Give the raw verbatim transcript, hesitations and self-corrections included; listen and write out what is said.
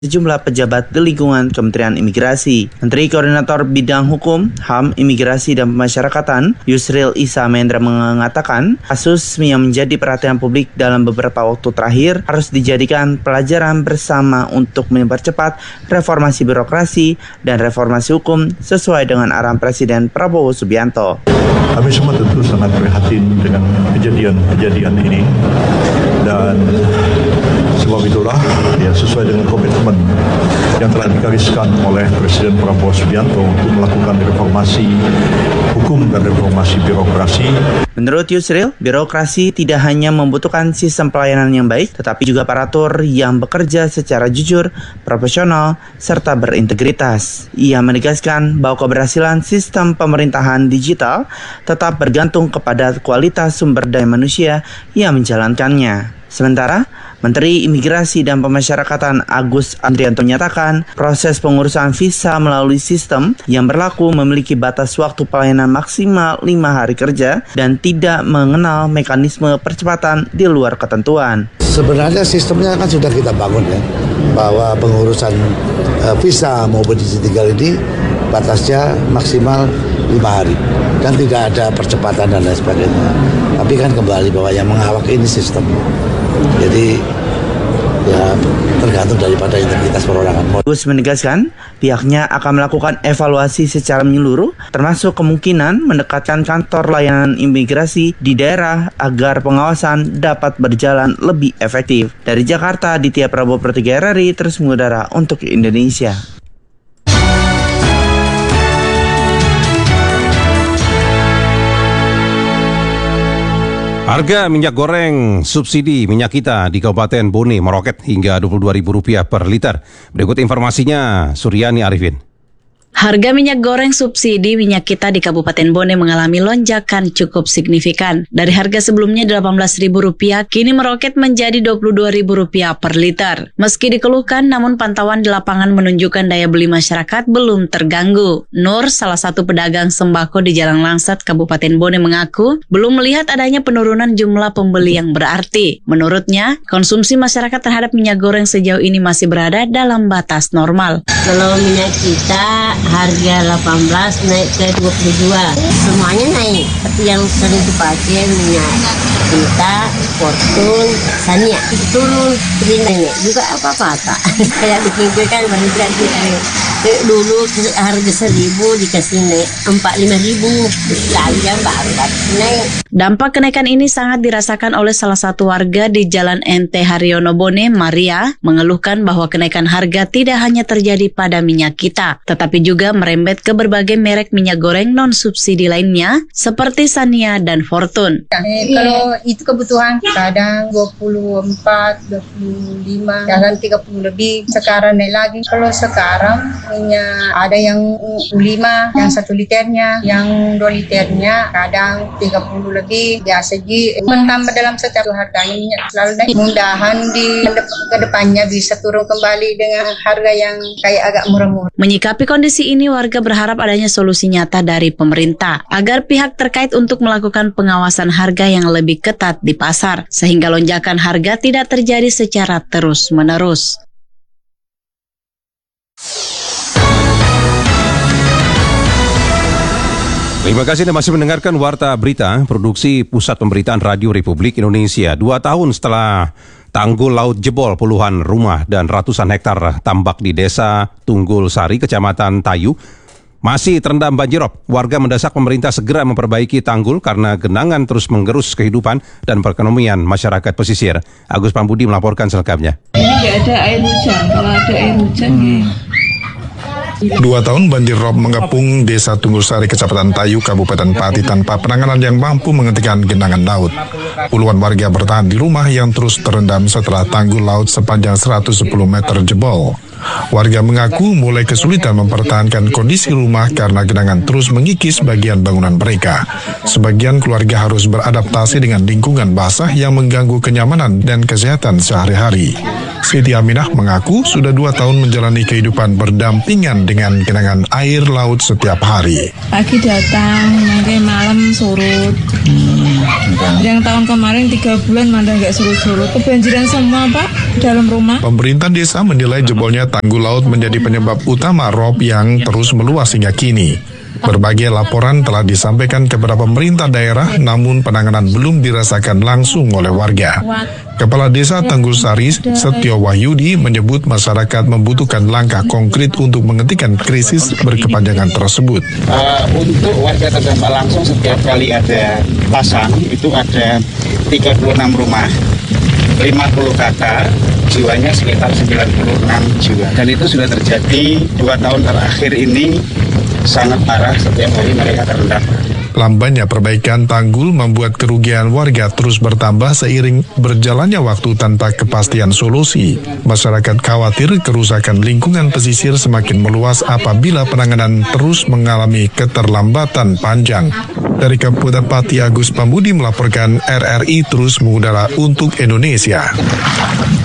sejumlah pejabat di lingkungan Kementerian Imigrasi. Menteri Koordinator Bidang Hukum, H A M, Imigrasi dan Pemasyarakatan, Yusril Issa Mahendra mengatakan, kasus yang menjadi perhatian publik dalam beberapa waktu terakhir harus dijadikan pelajaran bersama untuk mempercepat reformasi birokrasi dan reformasi hukum sesuai dengan arahan Presiden Prabowo Subianto. Kami semua tentu sangat prihatin dengan kejadian-kejadian ini dan sebab itulah ya sesuai dengan komitmen yang telah digariskan oleh Presiden Prabowo Subianto untuk melakukan reformasi hukum dan reformasi birokrasi. Menurut Yusril, birokrasi tidak hanya membutuhkan sistem pelayanan yang baik, tetapi juga aparatur yang bekerja secara jujur, profesional, serta berintegritas. Ia menegaskan bahwa keberhasilan sistem pemerintahan digital tetap bergantung kepada kualitas sumber daya manusia yang menjalankannya. Sementara, Menteri Imigrasi dan Pemasyarakatan Agus Andrianto menyatakan proses pengurusan visa melalui sistem yang berlaku memiliki batas waktu pelayanan maksimal lima hari kerja dan tidak mengenal mekanisme percepatan di luar ketentuan. Sebenarnya sistemnya kan sudah kita bangun ya, bahwa pengurusan uh, visa maupun digital ini batasnya maksimal lima hari dan tidak ada percepatan dan lain sebagainya. Tapi kan kembali bahwa yang mengawak ini sistem. Jadi ya tergantung daripada integritas perorangan. Gus menegaskan pihaknya akan melakukan evaluasi secara menyeluruh termasuk kemungkinan mendekatkan kantor layanan imigrasi di daerah agar pengawasan dapat berjalan lebih efektif. Dari Jakarta, Aditya Prabowo per tiga R R I terus mengudara untuk Indonesia. Harga minyak goreng subsidi minyak kita di Kabupaten Bone meroket hingga dua puluh dua ribu rupiah per liter. Berikut informasinya, Suryani Arifin. Harga minyak goreng subsidi minyak kita di Kabupaten Bone mengalami lonjakan cukup signifikan. Dari harga sebelumnya delapan belas ribu rupiah, kini meroket menjadi dua puluh dua ribu rupiah per liter. Meski dikeluhkan, namun pantauan di lapangan menunjukkan daya beli masyarakat belum terganggu. Nur, salah satu pedagang sembako di Jalan Langsat, Kabupaten Bone mengaku belum melihat adanya penurunan jumlah pembeli yang berarti. Menurutnya, konsumsi masyarakat terhadap minyak goreng sejauh ini masih berada dalam batas normal. Kalau minyak kita harga delapan belas naik ke dua puluh dua. Semuanya naik. Seperti yang sering dipakai minyak kita, Fortune, Sania itu turun, naik juga apa-apa tak. Kayak bikin gue kan banyak gitu. Dulu harga seribu dikasih naik empat lima ribu, harga baru naik. Dampak kenaikan ini sangat dirasakan oleh salah satu warga di Jalan N T Haryono Bone, Maria, mengeluhkan bahwa kenaikan harga tidak hanya terjadi pada minyak kita, tetapi juga merembet ke berbagai merek minyak goreng non-subsidi lainnya, seperti Sania dan Fortune. Eh, kalau itu kebutuhan, kadang dua puluh empat, dua puluh lima, kadang tiga puluh lebih, sekarang naik lagi. Kalau sekarang, minyak ada yang lima, yang satu liternya, yang dua liternya, kadang tiga puluh lebih. Biasa ji, menambah dalam setiap harganya minyak selalu naik. Mudahan di kedepannya bisa turun kembali dengan harga yang kayak agak murah-murah. Menyikapi kondisi ini, warga berharap adanya solusi nyata dari pemerintah agar pihak terkait untuk melakukan pengawasan harga yang lebih ketat di pasar, sehingga lonjakan harga tidak terjadi secara terus-menerus. Terima kasih Anda masih mendengarkan Warta Berita, produksi Pusat Pemberitaan Radio Republik Indonesia. Dua tahun setelah tanggul laut jebol, puluhan rumah dan ratusan hektar tambak di Desa Tunggul Sari, Kecamatan Tayu, masih terendam banjirop. Warga mendesak pemerintah segera memperbaiki tanggul karena genangan terus menggerus kehidupan dan perekonomian masyarakat pesisir. Agus Pambudi melaporkan selengkapnya. Ini nggak ada air hujan. Kalau ada air hujan, hmm. Dua tahun banjir rob mengepung Desa Tunggul Sari, Kecamatan Tayu, Kabupaten Pati tanpa penanganan yang mampu menghentikan genangan laut. Puluhan warga bertahan di rumah yang terus terendam setelah tanggul laut sepanjang seratus sepuluh meter jebol. Warga mengaku mulai kesulitan mempertahankan kondisi rumah karena genangan terus mengikis bagian bangunan mereka. Sebagian keluarga harus beradaptasi dengan lingkungan basah yang mengganggu kenyamanan dan kesehatan sehari-hari. Siti Aminah mengaku sudah dua tahun menjalani kehidupan berdampingan dengan genangan air laut setiap hari. Pagi datang, nanti malam surut. Hmm, Yang tahun kemarin tiga bulan mana nggak surut-surut. Kebanjiran semua Pak dalam rumah. Pemerintah desa menilai jebolnya tanggul laut menjadi penyebab utama rob yang terus meluas hingga kini. Berbagai laporan telah disampaikan kepada pemerintah daerah, namun penanganan belum dirasakan langsung oleh warga. Kepala Desa Tanggul Sari, Setio Wahyudi, menyebut masyarakat membutuhkan langkah konkret untuk menghentikan krisis berkepanjangan tersebut. Uh, untuk warga terdampak langsung setiap kali ada pasang, itu ada tiga puluh enam rumah, lima puluh kakak, jiwanya sekitar sembilan puluh enam jiwa. Dan itu sudah terjadi dua tahun terakhir ini, sangat parah, setiap hari mereka terendam. Lambannya perbaikan tanggul membuat kerugian warga terus bertambah seiring berjalannya waktu tanpa kepastian solusi. Masyarakat khawatir kerusakan lingkungan pesisir semakin meluas apabila penanganan terus mengalami keterlambatan panjang. Dari Kabupaten Pati, Agus Pambudi melaporkan R R I terus mengudara untuk Indonesia.